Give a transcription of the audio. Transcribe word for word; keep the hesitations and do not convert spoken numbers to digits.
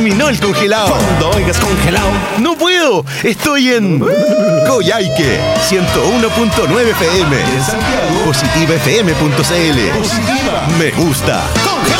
Terminó el congelado. Cuando oigas congelado. No puedo. Estoy en Coyhaique, ciento uno punto nueve F M. En Santiago. Positiva F M punto C L. Positiva. Me gusta. Congelado.